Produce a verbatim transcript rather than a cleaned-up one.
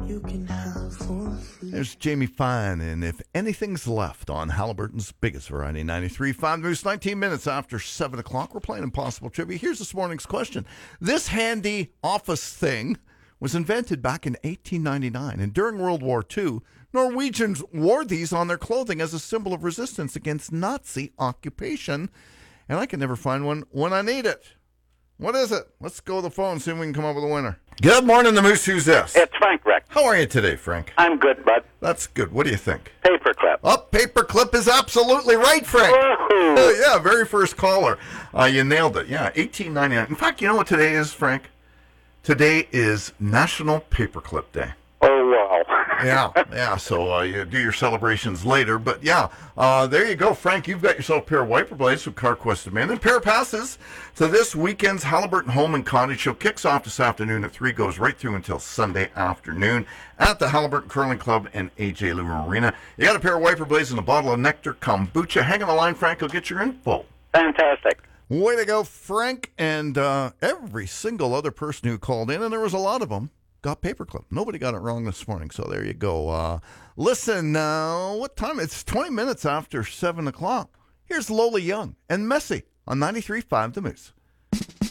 you can have for free. There's Jamie Fine, and If Anything's Left on Halliburton's biggest variety, ninety-three point five News, nineteen minutes after seven o'clock. We're playing Impossible Trivia. Here's this morning's question. This handy office thing was invented back in eighteen ninety-nine, and during World War Two, Norwegians wore these on their clothing as a symbol of resistance against Nazi occupation, and I can never find one when I need it. What is it? Let's go to the phone and see if we can come up with a winner. Good morning, the Moose. Who's this? It's Frank Rex. How are you today, Frank? I'm good, bud. That's good. What do you think? Paperclip. Oh, paperclip is absolutely right, Frank. Woohoo. Oh, yeah, very first caller. Uh, you nailed it. Yeah, eighteen ninety-nine. In fact, you know what today is, Frank? Today is National Paperclip Day. Oh, wow. Yeah, yeah, so uh, you do your celebrations later. But, yeah, uh, there you go, Frank. You've got yourself a pair of wiper blades from CarQuest Demand and a pair of passes to this weekend's Halliburton Home and Cottage Show. Kicks off this afternoon at three, goes right through until Sunday afternoon at the Halliburton Curling Club and A J Lew Arena. You got a pair of wiper blades and a bottle of Nectar Kombucha. Hang on the line, Frank. I'll get your info. Fantastic. Way to go, Frank. And uh, every single other person who called in, and there was a lot of them, got paperclip. Nobody got it wrong this morning, so there you go. Uh, listen, uh, what time? It's twenty minutes after seven o'clock. Here's Lola Young and Messy on ninety-three point five The Moose.